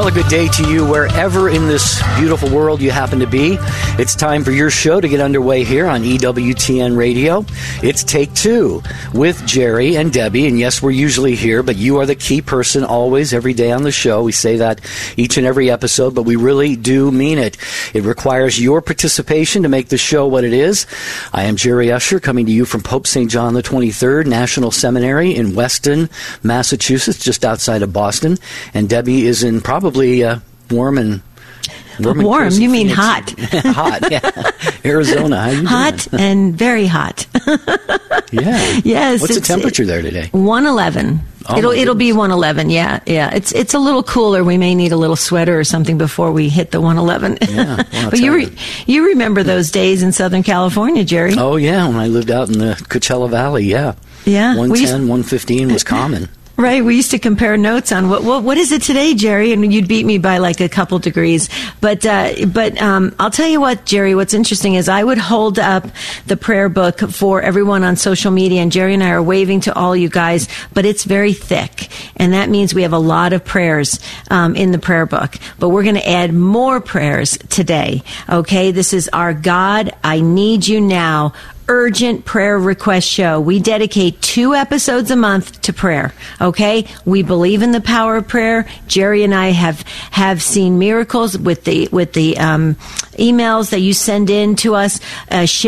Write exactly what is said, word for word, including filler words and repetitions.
Well, a good day to you wherever in this beautiful world you happen to be. It's time for your show to get underway here on E W T N Radio. It's Take Two with Jerry and Debbie. And yes, we're usually here, but you are the key person always, every day on the show. We say that each and every episode, but we really do mean it. It requires your participation to make the show what it is. I am Jerry Usher, coming to you from Pope Saint John the twenty-third National Seminary in Weston, Massachusetts, just outside of Boston. And Debbie is in probably uh, warm and warm. And warm? You mean Phoenix. hot? Hot, yeah. Arizona. How you hot doing? and very hot. Yeah. Yes. What's the temperature there today? one eleven. Oh, it'll my it'll be goodness. one eleven. Yeah, yeah. It's it's a little cooler. We may need a little sweater or something before we hit the one eleven. Yeah, well, I'll but you tell re- you remember those days in Southern California, Jerry? Oh, yeah. When I lived out in the Coachella Valley, yeah. Yeah. one We ten, used- one fifteen was common. Right, we used to compare notes on what what what is it today, Jerry, and you'd beat me by like a couple degrees. But uh, but um, I'll tell you what, Jerry. What's interesting is I would hold up the prayer book for everyone on social media, and Jerry and I are waving to all you guys. But it's very thick, and that means we have a lot of prayers um, in the prayer book. But we're going to add more prayers today. Okay, this is our God, I Need You Now urgent prayer request show. We dedicate two episodes a month to prayer. Okay? We believe in the power of prayer. Jerry and I have have seen miracles with the with the um, emails that you send in to us. Uh,